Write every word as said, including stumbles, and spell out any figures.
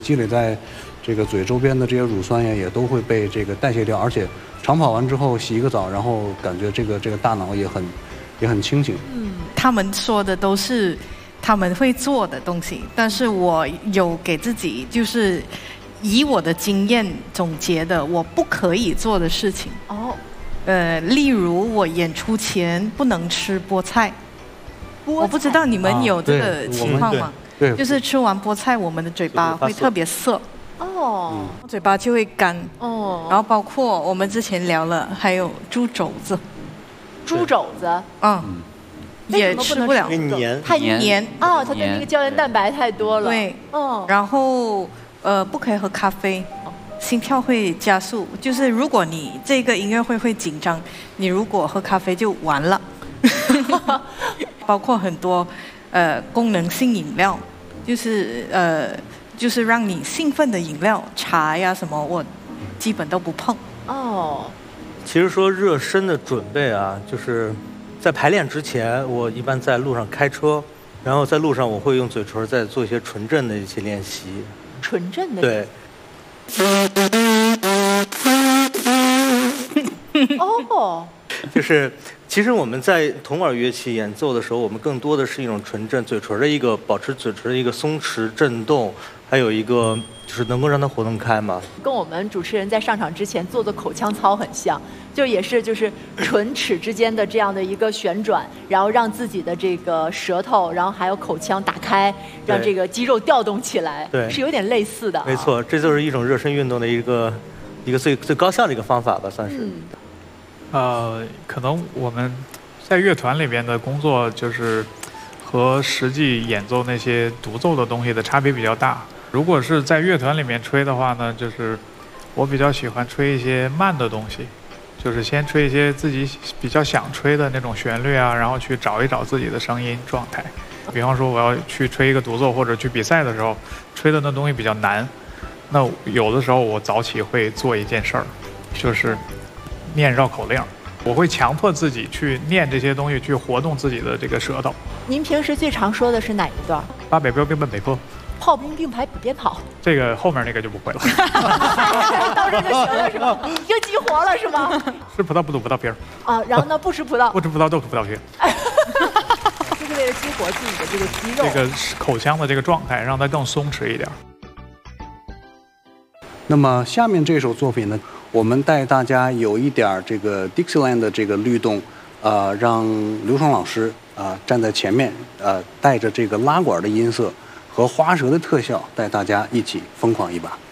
积累在这个嘴周边的这些乳酸呀，也都会被这个代谢掉，而且长跑完之后洗一个澡，然后感觉这个这个大脑也很也很清醒。 嗯，他们说的都是他们会做的东西，但是我有给自己就是以我的经验总结的我不可以做的事情。 哦， 呃，例如我演出前不能吃菠菜。我不知道你们有这个情况吗？ 对， 就是吃完菠菜，我们的嘴巴会特别涩。 哦， 嘴巴就会干。 哦， 然后包括我们之前聊了，还有猪肘子。 猪肘子。 嗯。也吃不了， 黏， 太黏啊！它的那个胶原蛋白太多了。 对， 嗯。 然后呃，不可以喝咖啡，心跳会加速。就是如果你这个音乐会会紧张，你如果喝咖啡就完了。包括很多呃功能性饮料，就是呃就是让你兴奋的饮料，茶呀什么，我基本都不碰。 哦。 其实说热身的准备啊，就是在排练之前，我一般在路上开车，然后在路上我会用嘴唇再做一些纯正的一些练习。 纯正的。 对。 哦。 就是，其实我们在铜耳乐器演奏的时候，我们更多的是一种纯正嘴唇的一个保持嘴唇的一个松弛震动，还有一个就是能够让它活动开嘛。 跟我们主持人在上场之前做的口腔操很像，就也是就是唇齿之间的这样的一个旋转，然后让自己的这个舌头，然后还有口腔打开，让这个肌肉调动起来， 对， 是有点类似的、啊。 没错，这就是一种热身运动的一个一个最最高效的一个方法吧，算是。 嗯呃，可能我们在乐团里边的工作就是和实际演奏那些独奏的东西的差别比较大。如果是在乐团里面吹的话呢，就是我比较喜欢吹一些慢的东西，就是先吹一些自己比较想吹的那种旋律啊，然后去找一找自己的声音状态。比方说我要去吹一个独奏或者去比赛的时候，吹的那东西比较难，那有的时候我早起会做一件事儿，就是念绕口令，我会强迫自己去念这些东西，去活动自己的这个舌头。 您平时最常说的是哪一段？ 八百标兵奔北坡， 炮兵并排比鞭跑。 这个后面那个就不会了。 到这就行了是吗？已经激活了是吗？ 吃葡萄不吐葡萄皮儿。 啊，然后呢，不吃葡萄。 不吃葡萄豆吐葡萄皮。 就是为了激活自己的这个肌肉。 这个口腔的这个状态，让它更松弛一点。 那么下面这首作品呢，我们带大家有一点这个 Dixieland 的这个律动，呃，让刘爽老师啊、呃、站在前面，呃，带着这个拉管的音色和花舌的特效，带大家一起疯狂一把。